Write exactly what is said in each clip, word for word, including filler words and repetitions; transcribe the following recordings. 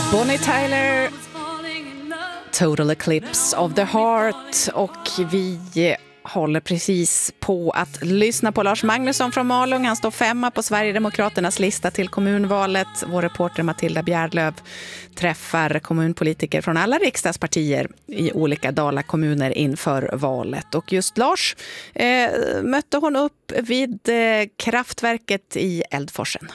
Bonnie Tyler, Total Eclipse of the Heart, och vi håller precis på att lyssna på Lars Magnusson från Malung. Han står femma på Sverigedemokraternas lista till kommunvalet. Vår reporter Matilda Bjärlöv träffar kommunpolitiker från alla riksdagspartier i olika Dala-kommuner inför valet. Och just Lars eh, mötte hon upp vid eh, kraftverket i Eldforsen.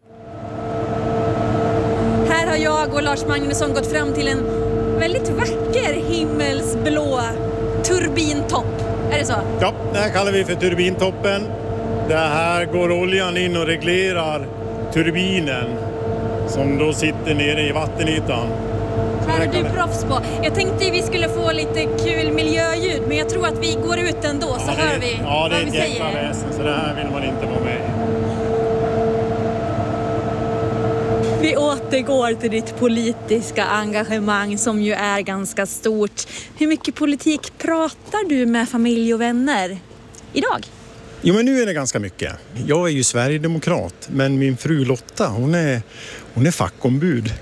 Här har jag och Lars Magnusson gått fram till en väldigt vacker himmelsblå turbintopp. Är det så? Ja, det här kallar vi för turbintoppen. Det här går oljan in och reglerar turbinen som då sitter nere i vattenytan. Här är du proffs på. Jag tänkte vi skulle få lite kul miljöljud, men jag tror att vi går ut ändå så ja, hör är, vi ja, vad vi säger. Ja, det är ett jäkla väsen, så det här vill man inte vara med i. Vi återgår till ditt politiska engagemang som ju är ganska stort. Hur mycket politik pratar du med familj och vänner idag? Jo, men nu är det ganska mycket. Jag är ju Sverigedemokrat, men min fru Lotta, hon är, hon är fackombud.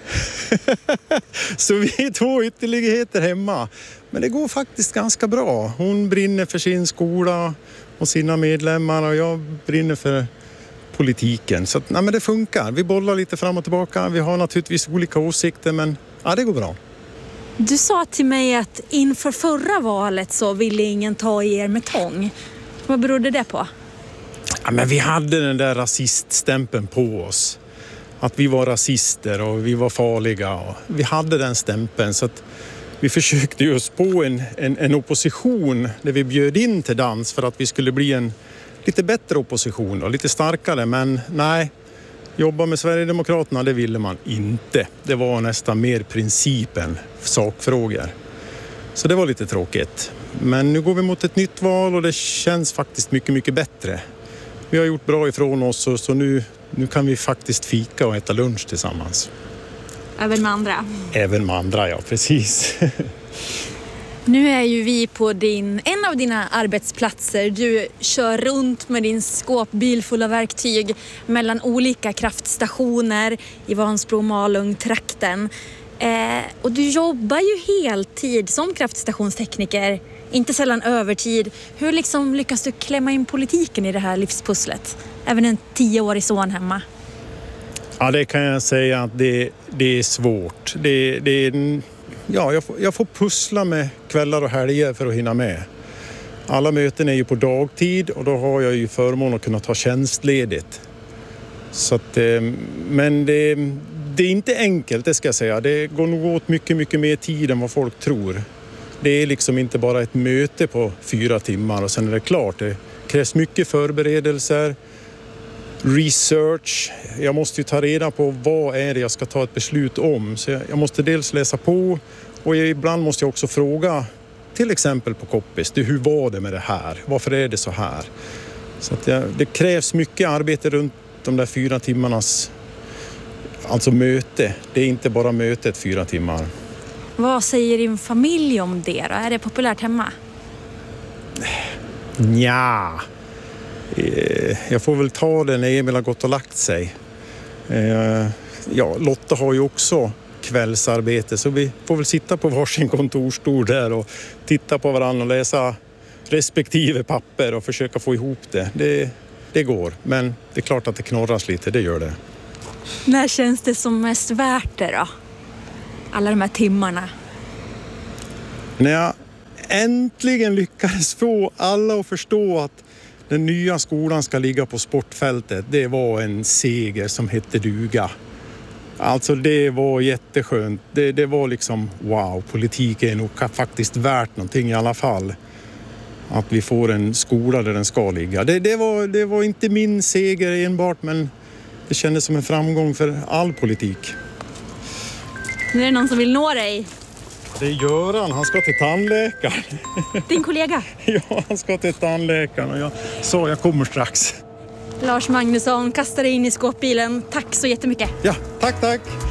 Så vi är två ytterligheter hemma. Men det går faktiskt ganska bra. Hon brinner för sin skola och sina medlemmar, och jag brinner för politiken. Så att, nej, men det funkar. Vi bollar lite fram och tillbaka. Vi har naturligtvis olika åsikter, men ja, det går bra. Du sa till mig att inför förra valet så ville ingen ta er med tång. Vad berodde det på? Ja, men vi hade den där rasiststämpeln på oss. Att vi var rasister och vi var farliga. Och vi hade den stämpeln, så att vi försökte just på en, en, en opposition där vi bjöd in till dans för att vi skulle bli en lite bättre opposition och lite starkare. Men nej, jobba med Sverigedemokraterna, det ville man inte. Det var nästan mer principen, sakfrågor. Så det var lite tråkigt. Men nu går vi mot ett nytt val och det känns faktiskt mycket, mycket bättre. Vi har gjort bra ifrån oss, och så nu, nu kan vi faktiskt fika och äta lunch tillsammans. Även med andra? Även med andra, ja, precis. Nu är ju vi på din, en av dina arbetsplatser. Du kör runt med din skåpbil full av verktyg mellan olika kraftstationer i Vansbro, Malung, trakten. Eh, och du jobbar ju heltid som kraftstationstekniker, inte sällan övertid. Hur liksom lyckas du klämma in politiken i det här livspusslet? Även en tioårig son hemma. Ja, det kan jag säga att det, det är svårt. Det, det är, ja, jag, får, jag får pussla med kvällar och helger för att hinna med. Alla möten är ju på dagtid, och då har jag ju förmån att kunna ta tjänstledigt. Så att, men det, det är inte enkelt, det ska jag säga. Det går nog åt mycket, mycket mer tid än vad folk tror. Det är liksom inte bara ett möte på fyra timmar och sen är det klart. Det krävs mycket förberedelser, research. Jag måste ju ta reda på vad är det jag ska ta ett beslut om. Så jag måste dels läsa på, och ibland måste jag också fråga, till exempel på Koppis, hur var det med det här? Varför är det så här? Så att jag, det krävs mycket arbete runt de där fyra timmarnas, alltså möte. Det är inte bara mötet fyra timmar. Vad säger din familj om det då? Är det populärt hemma? Nja, jag får väl ta det när Emil har gått och lagt sig. Ja, Lotta har ju också kvällsarbete, så vi får väl sitta på varsin kontorstol där och titta på varandra och läsa respektive papper och försöka få ihop det. Det, det går, men det är klart att det knorras lite, det gör det. När känns det som mest värt det då? Alla de här timmarna. När jag äntligen lyckades få alla att förstå att den nya skolan ska ligga på sportfältet, det var en seger som hette duga. Alltså det var jätteskönt. Det, det var liksom wow, politik är nog faktiskt värt någonting i alla fall. Att vi får en skola där den ska ligga. Det, det, var, det var inte min seger enbart, men det kändes som en framgång för all politik. Nu är det någon som vill nå dig. Det är Göran, han ska till tandläkaren. Din kollega? Ja, han ska till tandläkaren och jag sa jag kommer strax. Lars Magnusson, kasta dig in i skåpbilen. Tack så jättemycket. Ja, tack, tack.